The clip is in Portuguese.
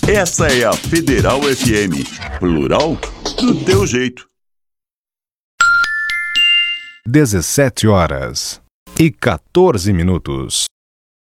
Essa é a Federal FM. Plural do teu jeito. 17h14.